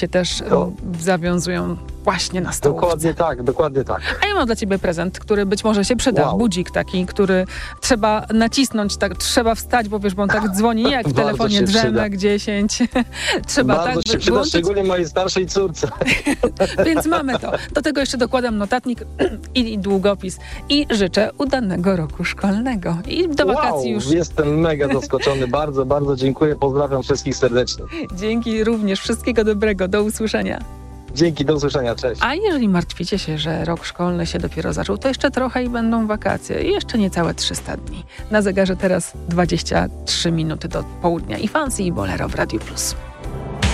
się też zawiązują właśnie na stołówce. Dokładnie tak. A ja mam dla ciebie prezent, który być może się przyda. Wow. Budzik taki, który trzeba nacisnąć, tak trzeba wstać, bo wiesz, bo on tak dzwoni, nie jak w telefonie Drzemek 10. Trzeba bardzo tak się przyda, włączyć. szczególnie mojej starszej córce. Więc mamy to. Do tego jeszcze dokładam notatnik i długopis. I życzę udanego roku szkolnego. I do wakacji już. Jestem mega zaskoczony. Bardzo, bardzo dziękuję. Pozdrawiam wszystkich serdecznie. Dzięki również. Wszystkiego dobrego. Do usłyszenia. Dzięki, do usłyszenia. Cześć. A jeżeli martwicie się, że rok szkolny się dopiero zaczął, to jeszcze trochę i będą wakacje. I jeszcze niecałe 300 dni. Na zegarze teraz 23 minuty do południa. I Fancy i Bolero w Radiu Plus.